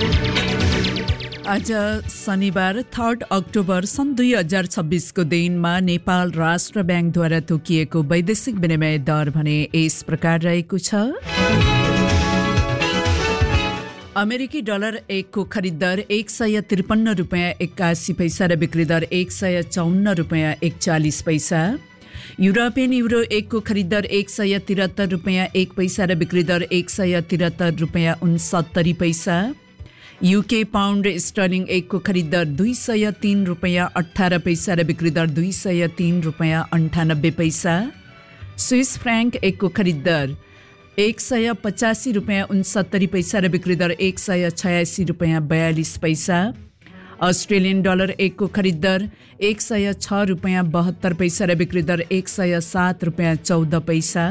आज शनिबार 3 अक्टोबर सन् 2026 को दिनमा नेपाल राष्ट्र ब्याङ्कद्वारा तोकिएको वैदेशिक विनिमय दर भने यस प्रकार रहेको छ। अमेरिकी डलर 1 को खरिद दर 153 रुपैयाँ 81 पैसा र बिक्री दर 154 रुपैयाँ 41 पैसा। यूरोपियन यूरो 1 को खरिद दर 173 रुपैयाँ 1 पैसा र बिक्री दर 173 रुपैयाँ 69 पैसा। यूके पाउन्ड स्टर्लिङ 1 को खरिद दर 203 रुपैयाँ 18 पैसा र बिक्री दर 203 रुपैयाँ 98 पैसा। स्विस फ्र्याङ्क 1 को खरिद दर 185 रुपैयाँ 69 पैसा र बिक्री दर 186 रुपैयाँ 42 पैसा। अस्ट्रेलियन डलर 1 को खरिद दर 106 रुपैयाँ 72 पैसा र बिक्री दर 107 रुपैयाँ 14 पैसा।